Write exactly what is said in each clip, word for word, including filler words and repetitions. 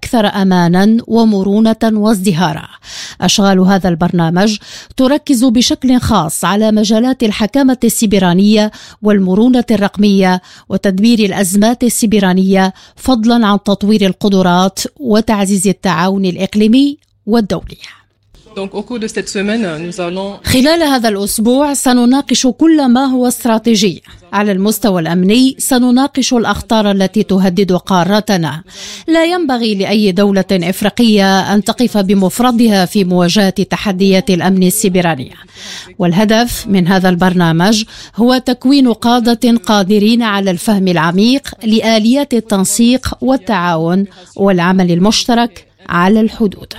أكثر أمانا ومرونة وازدهارا. أشغال هذا البرنامج تركز بشكل خاص على مجالات الحكامة السيبرانية والمرونة الرقمية وتدبير الأزمات السيبرانية، فضلا عن تطوير القدرات وتعزيز التعاون الإقليمي والدولي. خلال هذا الأسبوع سنناقش كل ما هو استراتيجي. على المستوى الأمني سنناقش الأخطار التي تهدد قارتنا. لا ينبغي لأي دولة إفريقية أن تقف بمفردها في مواجهة تحديات الأمن السيبراني. والهدف من هذا البرنامج هو تكوين قادة قادرين على الفهم العميق لآليات التنسيق والتعاون والعمل المشترك على الحدود.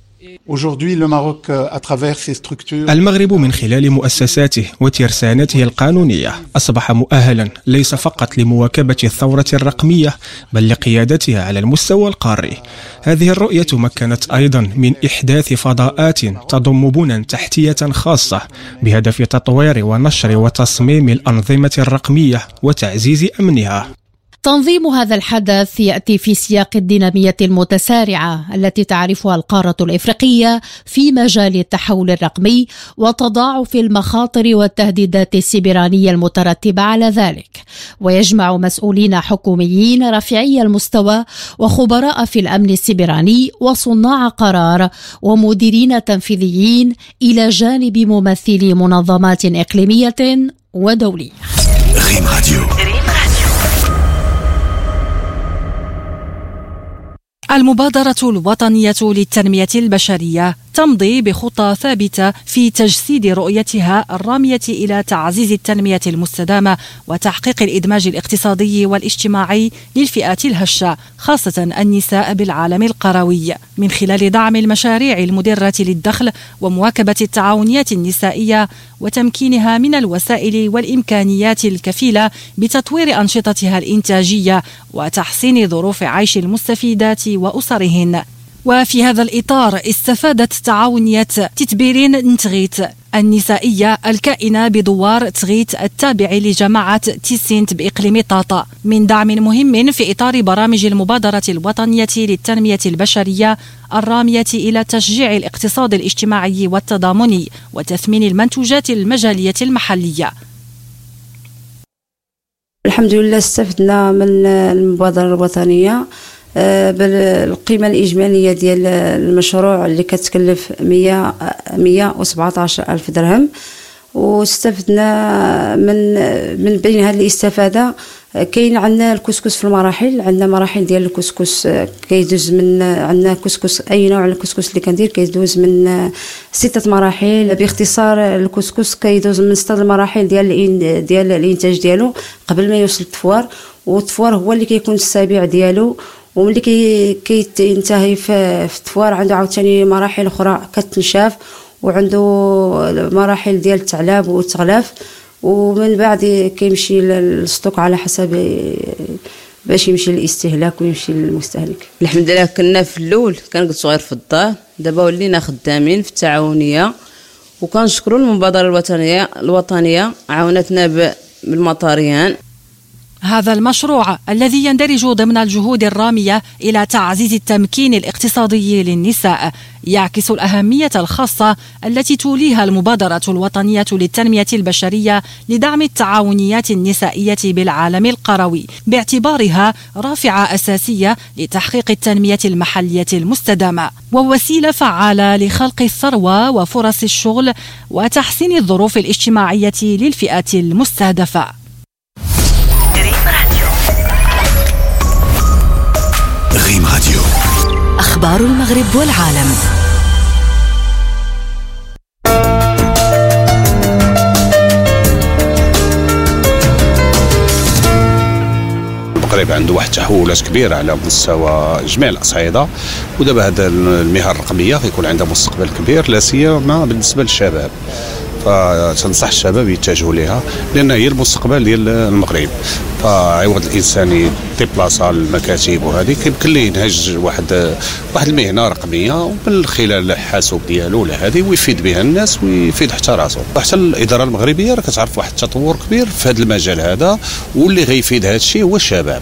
المغرب من خلال مؤسساته وترسانته القانونية أصبح مؤهلا ليس فقط لمواكبة الثورة الرقمية بل لقيادتها على المستوى القاري. هذه الرؤية مكنت أيضا من إحداث فضاءات تضم بنى تحتية خاصة بهدف تطوير ونشر وتصميم الأنظمة الرقمية وتعزيز أمنها. تنظيم هذا الحدث يأتي في سياق الدينامية المتسارعة التي تعرفها القارة الإفريقية في مجال التحول الرقمي وتضاعف المخاطر والتهديدات السيبرانية المترتبة على ذلك، ويجمع مسؤولين حكوميين رفيعي المستوى وخبراء في الأمن السيبراني وصناع قرار ومديرين تنفيذيين إلى جانب ممثلي منظمات إقليمية ودولية. ريم راديو. المبادرة الوطنية للتنمية البشرية تمضي بخطى ثابتة في تجسيد رؤيتها الرامية إلى تعزيز التنمية المستدامة وتحقيق الإدماج الاقتصادي والاجتماعي للفئات الهشة، خاصة النساء بالعالم القروي، من خلال دعم المشاريع المدرة للدخل ومواكبة التعاونيات النسائية وتمكينها من الوسائل والإمكانيات الكفيلة بتطوير أنشطتها الإنتاجية وتحسين ظروف عيش المستفيدات وأسرهن. وفي هذا الإطار استفادت تعاونيات تتبيرين نتغيت النسائية الكائنة بدوار تغيت التابع لجماعة تيسينت بإقليم طاطا من دعم مهم في إطار برامج المبادرة الوطنية للتنمية البشرية الرامية إلى تشجيع الاقتصاد الاجتماعي والتضامني وتثمين المنتوجات المجالية المحلية. الحمد لله استفدنا من المبادرة الوطنية بالقيمة الإجمالية ديال المشروع اللي كتكلف مية وسبعة عشر ألف درهم، واستفدنا من من بين هذه الاستفادة. كاين عندنا الكسكس في المراحل، عندنا مراحل ديال الكسكس كيدوز من عندنا كسكس أي نوع الكسكس اللي كندير كيدوز من ستة مراحل. باختصار الكسكس كيدوز من ستة المراحل ديال ديال الإنتاج ديالو قبل ما يوصل التفوار، والتفوار هو اللي كيكون السابع ديالو، وملي كينتهي في التفوار عنده عاوتاني مراحل اخرى كتنشاف، وعنده مراحل ديال التعلاب والتغلاف، ومن بعد كيمشي للستوك على حسب باش يمشي للاستهلاك ويمشي للمستهلك. الحمد لله كنا في الاول كنجلسوا غير في الدار، دابا ولينا خدامين في التعاونيه، وكنشكروا المبادره الوطنيه الوطنيه عاونتنا بالمطاريان. هذا المشروع الذي يندرج ضمن الجهود الرامية إلى تعزيز التمكين الاقتصادي للنساء يعكس الأهمية الخاصة التي توليها المبادرة الوطنية للتنمية البشرية لدعم التعاونيات النسائية بالعالم القروي، باعتبارها رافعة أساسية لتحقيق التنمية المحلية المستدامة ووسيلة فعالة لخلق الثروة وفرص الشغل وتحسين الظروف الاجتماعية للفئات المستهدفة. ريم راديو. أخبار المغرب والعالم. المغرب عنده واحد التحولات كبيرة على مستوى جميع الأصعدة، ودابا هذا المهن الرقمية غيكون عندها مستقبل كبير لا سيما بالنسبة للشباب، فتنصح الشباب يتجهوا لها لأن هي المستقبل ديال المغرب. فعوض الإنسان ديبلاصا المكاتب وهذه يمكن ليه ينهج واحد واحد المهنة رقمية ومن خلال الحاسوب ديالو ولا هذه ويفيد بها الناس ويفيد حتى راسو. حتى الإدارة المغربية راه كتعرف واحد التطور كبير في هذا المجال هذا، واللي غيفيد هذا الشيء هو الشباب.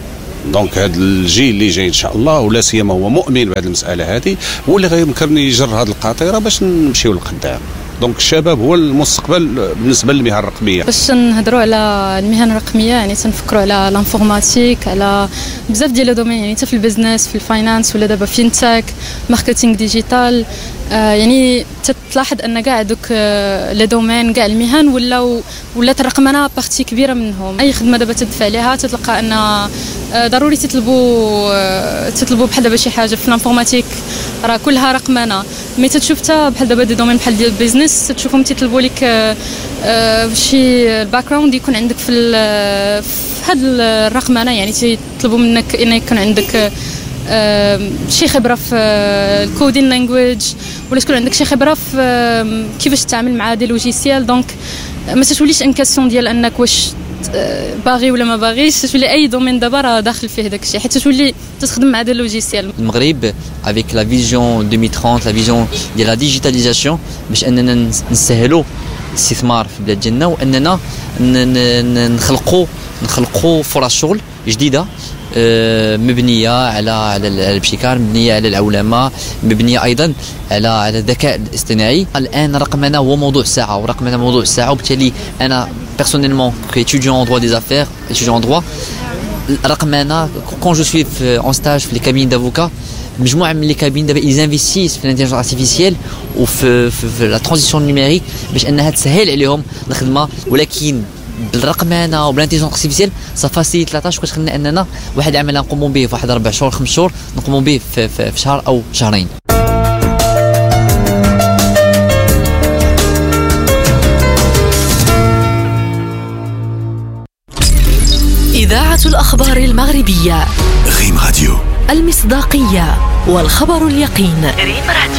دونك هذا الجيل اللي جاي ان شاء الله ولا سيما هو مؤمن بهذه المساله هذه هو اللي غيمكن يجر هذه القاطره باش نمشيو للقدام. دونك الشباب هو المستقبل بالنسبه للمهن الرقميه. باش نهضروا على المهن الرقميه يعني تنفكروا على لانفورماتيك، على بزاف ديال الدومين، يعني حتى في البيزنس، في الفاينانس، ولا دابا فينتك، ماركتينغ ديجيتال. آه يعني تلاحظ ان كاع دوك لي دومين كاع المهن ولا ولات الرقمنه بارتي كبيره منهم. اي خدمه دابا تدفع عليها تتلقى ان آه ضروري تطلبوا آه تطلبوا بحال دابا شي حاجه في الانفورماتيك راه كلها رقمنه. مي تتشوف حتى بحال دابا دي دومين بحال ديال البيزنس تشوفهم تيطلبوا لك آه آه شي الباك جراوند يكون عندك في في هاد الرقمنه، يعني تيطلبوا منك ان يكون عندك آه آه شي خبره في آه الكودين لانجويج، ولا تكون عندك شي خبره في آه كيفاش تتعامل مع دي لوجيسيال. دونك ما تتوليش ان كاسيون ديال انك واش باغي ولا ما باغيش، تولي اي دومين دابا راه داخل فيه داك الشيء، حيت تولي تخدم مع دي لوجيسيال. المغرب avec la vision deux mille trente، la vision ديال la digitalisation، باش اننا نسهلوا الاستثمار في بلاد ديالنا، واننا نخلقوا نخلقوا فرص شغل جديده مبنيه على على الابتكار، مبنيه على العولمه، مبنيه ايضا على على الذكاء الاصطناعي. الان رقمنا هو موضوع الساعه، ورقمنا موضوع الساعه، وبالتالي انا personnellement étudiant en droit des affaires، étudiant en droit، رقمنا quand je suis en stage في les cabinets d'avocats، مجموعه من لي كابين دابا ils investissent في الانتيليجنس ارتيفيسيال وفي في لا ترانزيسيون نيميريك باش انها تسهل عليهم الخدمه، ولكن بالرقمنه وبالانتيليجنس ارتيفيسيال سافاسيت لا تاش، كتخلينا اننا واحد العمل نقوموا به في واحد اربع شهور خمس شهور نقوموا به في, في, في شهر او شهرين. إذاعة الأخبار المغربية، ريم راديو، المصداقية والخبر اليقين. ريم راديو.